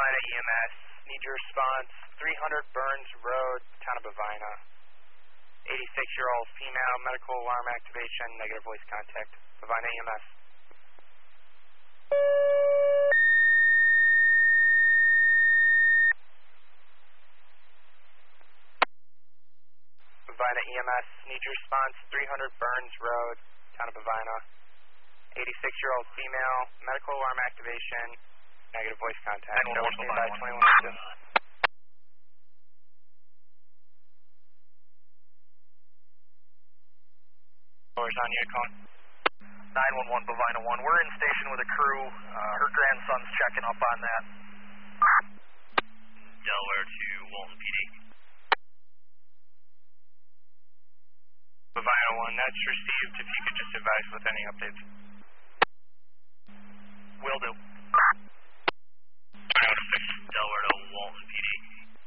Bovina EMS, need your response, 300 Burns Road, town of Bovina. 86-year-old female, medical alarm activation, negative voice contact. Bovina EMS. Bovina EMS, need your response, 300 Burns Road, town of Bovina. 86-year-old female, medical alarm activation, negative voice contact. Show by 2102. Where's on you calling? 911 Bovina 1. We're in station with a crew. Her grandson's checking up on that. Delaware to Walton PD. Bovina 1, that's received. If you could just advise with any updates. Will do.